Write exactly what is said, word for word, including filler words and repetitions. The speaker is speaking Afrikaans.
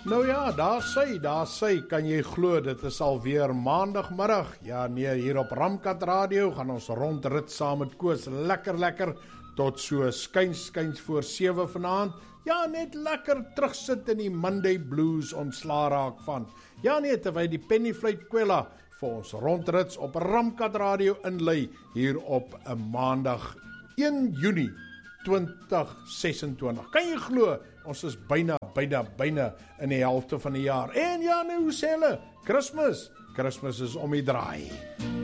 Nou ja, daar sy, daar sy, kan jy glo, dit is alweer maandagmiddag. Ja nee, hier op Ramkat Radio gaan ons rondrit saam met Koos, lekker lekker, tot so skuins skuins voor sewe vanaand. Ja, net lekker terugsit in die Monday Blues ontslaa raak van. Ja nee, terwyl die Pennyfluit Kwela vir ons rondrits op Ramkat Radio inlei, hier op 'n maandag een Junie twintig sesentwintig. Kan jy glo, ons is byna, byna, byna in die helfte van die jaar. En ja, nou hoe sê hulle, Christmas, Christmas is om die draai.